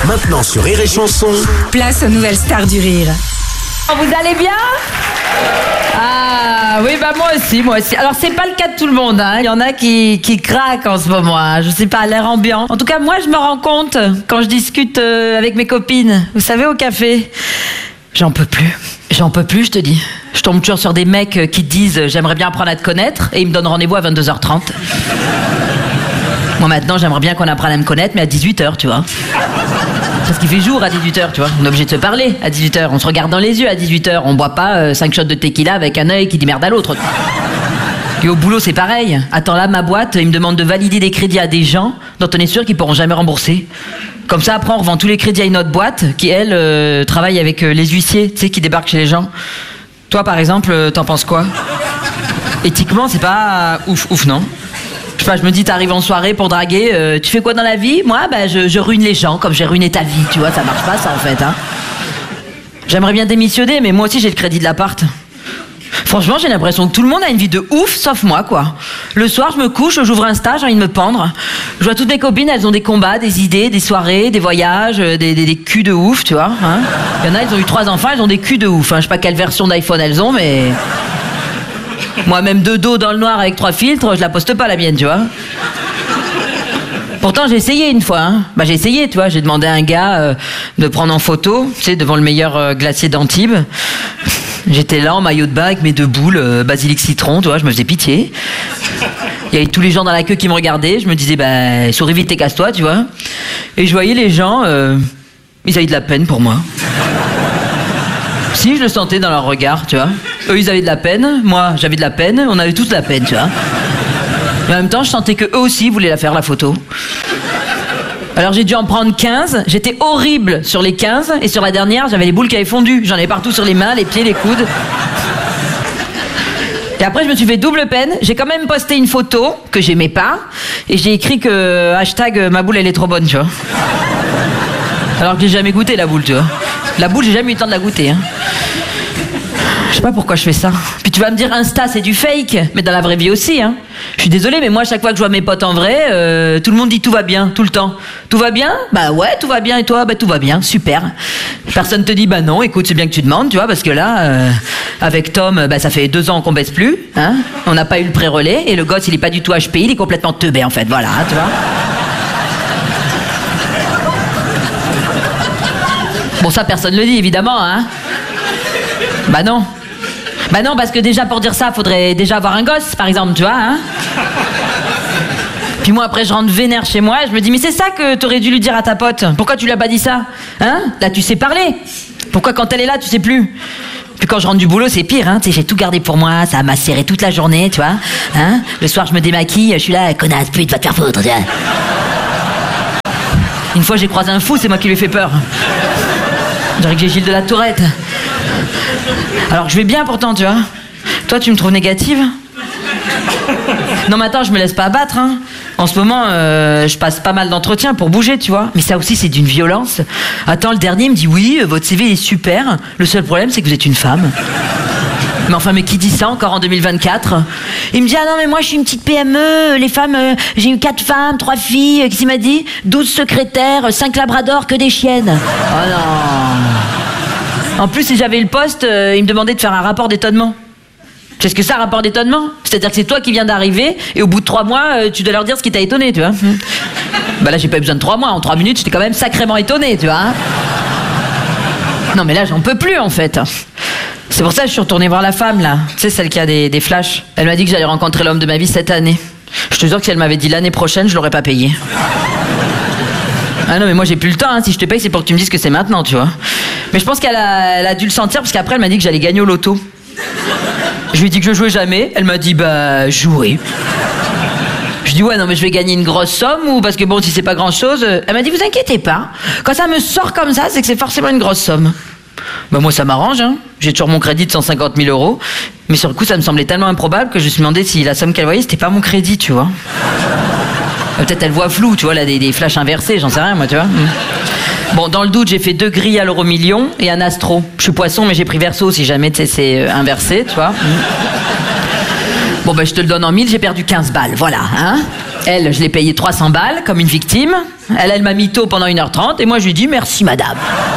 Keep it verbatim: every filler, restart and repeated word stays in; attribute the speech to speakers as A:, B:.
A: Maintenant sur Rire et Chanson.
B: Place aux nouvelles stars du rire.
C: Vous allez bien? Ah oui, bah moi aussi, moi aussi. Alors c'est pas le cas de tout le monde, hein. Il y en a qui, qui craquent en ce moment, hein. Je sais pas, l'air ambiant. En tout cas, moi je me rends compte quand je discute euh, avec mes copines, vous savez, au café, j'en peux plus. J'en peux plus, je te dis. Je tombe toujours sur des mecs qui te disent « j'aimerais bien apprendre à te connaître » et ils me donnent rendez-vous à vingt-deux heures trente. Moi maintenant, j'aimerais bien qu'on apprenne à me connaître, mais à dix-huit heures, tu vois. Parce qu'il fait jour à dix-huit heures, tu vois. On est obligé de se parler à dix-huit heures. On se regarde dans les yeux à dix-huit heures. On boit pas euh, cinq shots de tequila avec un œil qui dit merde à l'autre. Et au boulot, c'est pareil. Attends, là, ma boîte, ils me demandent de valider des crédits à des gens dont on est sûr qu'ils pourront jamais rembourser. Comme ça, après, on revend tous les crédits à une autre boîte qui, elle, euh, travaille avec euh, les huissiers, tu sais, qui débarquent chez les gens. Toi, par exemple, euh, t'en penses quoi? Éthiquement, c'est pas euh, ouf, ouf, non? Je sais pas, je me dis, t'arrives en soirée pour draguer, euh, tu fais quoi dans la vie? Moi, bah, je, je ruine les gens comme j'ai ruiné ta vie, tu vois, ça marche pas, ça, en fait, hein. J'aimerais bien démissionner, mais moi aussi, j'ai le crédit de l'appart. Franchement, j'ai l'impression que tout le monde a une vie de ouf, sauf moi, quoi. Le soir, je me couche, j'ouvre Insta, j'ai envie de me pendre. Je vois toutes mes copines, elles ont des combats, des idées, des soirées, des voyages, des, des, des culs de ouf, tu vois, hein. Il y en a, elles ont eu trois enfants, elles ont des culs de ouf, hein. Je sais pas quelle version d'iPhone elles ont, mais... Moi-même de dos dans le noir avec trois filtres, je la poste pas la mienne, tu vois. Pourtant j'ai essayé une fois, hein. Bah j'ai essayé, tu vois, j'ai demandé à un gars euh, de prendre en photo, tu sais, devant le meilleur euh, glacier d'Antibes. J'étais là en maillot de bain avec mes deux boules, euh, basilic citron, tu vois, je me faisais pitié. Il y avait tous les gens dans la queue qui me regardaient, je me disais, bah souris vite et casse-toi, tu vois. Et je voyais les gens, euh, ils avaient de la peine pour moi. Si, je le sentais dans leur regard, tu vois. Eux, ils avaient de la peine, moi, j'avais de la peine, on avait tous de la peine, tu vois. Mais en même temps, je sentais qu'eux aussi voulaient la faire, la photo. Alors j'ai dû en prendre quinze, j'étais horrible sur les quinze, et sur la dernière, j'avais les boules qui avaient fondu. J'en avais partout sur les mains, les pieds, les coudes. Et après, je me suis fait double peine. J'ai quand même posté une photo que j'aimais pas, et j'ai écrit que hashtag ma boule, elle est trop bonne, tu vois. Alors que j'ai jamais goûté la boule, tu vois. La boule, j'ai jamais eu le temps de la goûter, hein. Je sais pas pourquoi je fais ça. Puis tu vas me dire, Insta, c'est du fake. Mais dans la vraie vie aussi, hein. Je suis désolée, mais moi, chaque fois que je vois mes potes en vrai, euh, tout le monde dit tout va bien, tout le temps. Tout va bien? Bah ouais, tout va bien. Et toi? Bah tout va bien, super. Personne te dit, bah non, écoute, c'est bien que tu demandes, tu vois, parce que là, euh, avec Tom, bah ça fait deux ans qu'on baisse plus, hein. On n'a pas eu le pré-relais, et le gosse, il est pas du tout H P I, il est complètement teubé, en fait, voilà, hein, tu vois. Bon, ça, personne le dit, évidemment, hein. Bah non. Bah non, parce que déjà, pour dire ça, faudrait déjà avoir un gosse, par exemple, tu vois, hein. Puis moi, après, je rentre vénère chez moi, je me dis, mais c'est ça que t'aurais dû lui dire à ta pote. Pourquoi tu lui as pas dit ça? Hein? Là, tu sais parler. Pourquoi quand elle est là, tu sais plus? Puis quand je rentre du boulot, c'est pire, hein. Tu sais, j'ai tout gardé pour moi, ça m'a serré toute la journée, tu vois. Hein? Le soir, je me démaquille, je suis là, connasse, pute, va te faire foutre, tu vois. Une fois, j'ai croisé un fou, c'est moi qui lui ai fait peur. Je dirais que j'ai Gilles de la Tourette. Alors que je vais bien pourtant, tu vois. Toi, tu me trouves négative? Non, mais attends, je me laisse pas abattre, hein. En ce moment, euh, je passe pas mal d'entretiens pour bouger, tu vois. Mais ça aussi, c'est d'une violence. Attends, le dernier me dit, oui, votre C V est super. Le seul problème, c'est que vous êtes une femme. Mais enfin, mais qui dit ça encore en deux mille vingt-quatre? Il me dit, ah non, mais moi, je suis une petite P M E. Les femmes, euh, j'ai eu quatre femmes, trois filles. Qu'est-ce qu'il m'a dit? douze secrétaires, cinq labradors, que des chiennes. Oh non. En plus, si j'avais le poste, euh, il me demandait de faire un rapport d'étonnement. Tu sais ce que c'est un rapport d'étonnement? C'est-à-dire que c'est toi qui viens d'arriver et au bout de trois mois, euh, tu dois leur dire ce qui t'a étonné, tu vois. Bah là, j'ai pas eu besoin de trois mois. En trois minutes, j'étais quand même sacrément étonné, tu vois. Non, mais là, j'en peux plus, en fait. C'est pour ça que je suis retournée voir la femme, là. Tu sais, celle qui a des, des flashs. Elle m'a dit que j'allais rencontrer l'homme de ma vie cette année. Je te jure que si elle m'avait dit l'année prochaine, je l'aurais pas payé. Ah non, mais moi, j'ai plus le temps, hein. Si je te paye, c'est pour que tu me dises que c'est maintenant, tu vois. Mais je pense qu'elle a, elle a dû le sentir parce qu'après elle m'a dit que j'allais gagner au loto. Je lui ai dit que je jouais jamais. Elle m'a dit bah jouer. Je dis ouais non mais je vais gagner une grosse somme ou parce que bon si c'est pas grand chose. Elle m'a dit vous inquiétez pas. Quand ça me sort comme ça c'est que c'est forcément une grosse somme. Bah moi ça m'arrange hein. J'ai toujours mon crédit de cent cinquante mille euros. Mais sur le coup ça me semblait tellement improbable que je me suis demandé si la somme qu'elle voyait c'était pas mon crédit tu vois. Peut-être elle voit flou tu vois là des, des flashs inversés j'en sais rien moi tu vois. Bon, dans le doute, j'ai fait deux grilles à l'euro million et un astro. Je suis poisson, mais j'ai pris verso si jamais c'est inversé, tu vois. Bon, ben, je te le donne en mille, j'ai perdu quinze balles, voilà, hein. Elle, je l'ai payé trois cents balles, comme une victime. Elle, elle m'a mytho pendant une heure trente, et moi, je lui ai dit merci, madame.